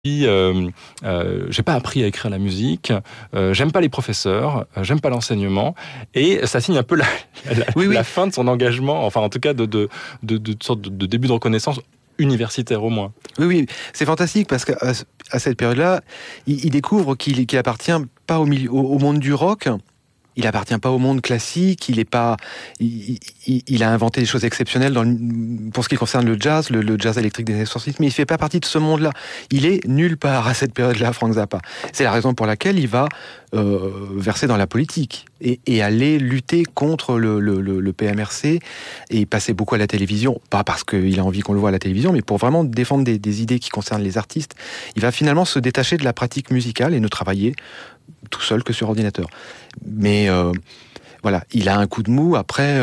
J'ai pas appris à écrire la musique, j'aime pas les professeurs, j'aime pas l'enseignement, et ça signe un peu la fin de son engagement, enfin en tout cas de sorte de début de reconnaissance universitaire au moins. Oui, c'est fantastique parce qu'à cette période-là, il découvre qu'il appartient pas au monde du rock. Il appartient pas au monde classique, il a inventé des choses exceptionnelles pour ce qui concerne le jazz électrique des années 60, mais il fait pas partie de ce monde-là. Il est nulle part à cette période-là, Frank Zappa. C'est la raison pour laquelle il va verser dans la politique et aller lutter contre le PMRC et passer beaucoup à la télévision, pas parce qu'il a envie qu'on le voit à la télévision, mais pour vraiment défendre des idées qui concernent les artistes. Il va finalement se détacher de la pratique musicale et ne travailler tout seul que sur ordinateur. Mais voilà, il a un coup de mou après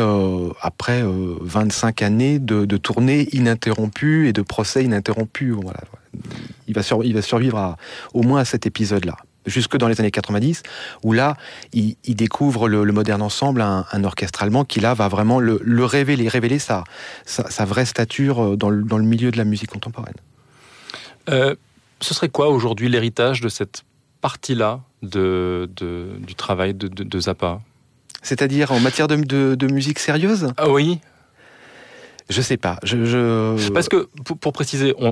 25 années de tournées ininterrompues et de procès ininterrompus. Voilà. Il va survivre au moins à cet épisode-là. Jusque dans les années 90, où là, il découvre le Modern Ensemble, un orchestre allemand qui là va vraiment le révéler sa vraie stature dans le milieu de la musique contemporaine. Ce serait quoi aujourd'hui l'héritage de cette partie-là du travail de Zappa? C'est-à-dire en matière de musique sérieuse ? Ah oui. Je sais pas. Parce que, pour préciser, on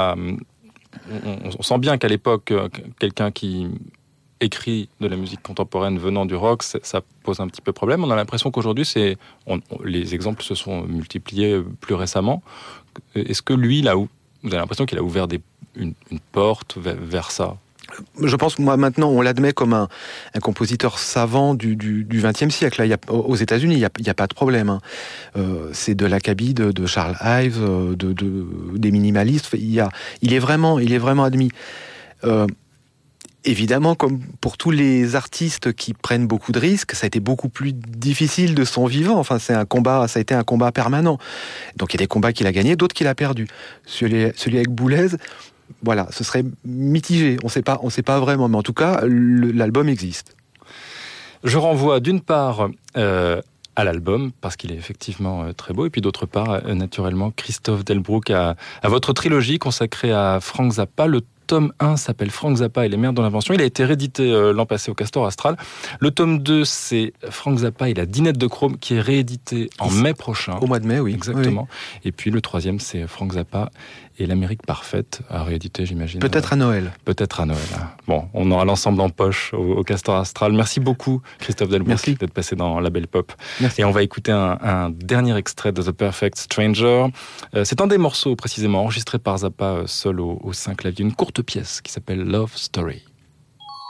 sent bien qu'à l'époque, quelqu'un qui écrit de la musique contemporaine venant du rock, ça pose un petit peu problème. On a l'impression qu'aujourd'hui, les exemples se sont multipliés plus récemment. Est-ce que lui, vous avez l'impression qu'il a ouvert une porte vers ça ? Je pense que moi, maintenant, on l'admet comme un compositeur savant du XXe siècle. Là, aux États-Unis, il n'y a pas de problème. C'est de l'acabit de Charles Ives, des minimalistes. Il est vraiment admis. Évidemment, comme pour tous les artistes qui prennent beaucoup de risques, ça a été beaucoup plus difficile de son vivant. Enfin, ça a été un combat permanent. Donc, il y a des combats qu'il a gagnés, d'autres qu'il a perdus. Celui avec Boulez, voilà, ce serait mitigé. On sait pas vraiment, mais en tout cas, l'album existe. Je renvoie d'une part à l'album, parce qu'il est effectivement très beau, et puis d'autre part, naturellement, Christophe Delbrück, à votre trilogie consacrée à Frank Zappa. Le tome 1 s'appelle Frank Zappa et les mères de l'invention. Il a été réédité l'an passé au Castor Astral. Le tome 2, c'est Frank Zappa et la Dinette de Chrome, qui est réédité en mai prochain. Au mois de mai, oui. Exactement. Oui. Et puis le troisième, c'est Frank Zappa et l'Amérique parfaite, à rééditer, j'imagine. Peut-être à Noël. Peut-être à Noël. Bon, on aura l'ensemble en poche au Castor Astral. Merci beaucoup, Christophe Delbrück, d'être passé dans La Belle Pop. Merci. Et on va écouter un dernier extrait de The Perfect Stranger. C'est un des morceaux, précisément, enregistré par Zappa seul au 5 claviers. Une courte pièce qui s'appelle Love Story.